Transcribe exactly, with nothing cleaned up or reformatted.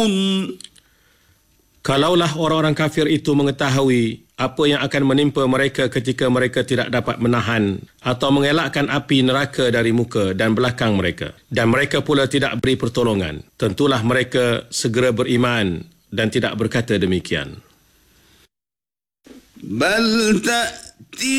يعلمون. Kalaulah orang-orang kafir itu mengetahui apa yang akan menimpa mereka ketika mereka tidak dapat menahan atau mengelakkan api neraka dari muka dan belakang mereka, dan mereka pula tidak beri pertolongan, tentulah mereka segera beriman dan tidak berkata demikian. Bal ta'ti